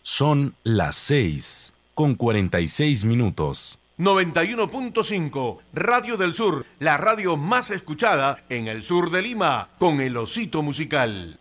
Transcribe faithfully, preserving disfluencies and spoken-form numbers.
Son las seis con cuarenta y seis minutos. noventa y uno punto cinco, Radio del Sur, la radio más escuchada en el sur de Lima, con el Osito Musical.